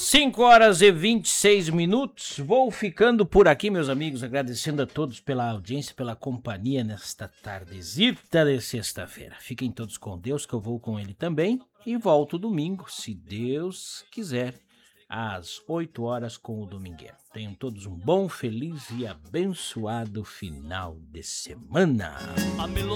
5h26. Vou ficando por aqui, meus amigos, agradecendo a todos pela audiência, pela companhia nesta tardezita de sexta-feira. Fiquem todos com Deus, que eu vou com Ele também. E volto domingo, se Deus quiser, às 8 horas com o Domingueiro. Tenham todos um bom, feliz e abençoado final de semana.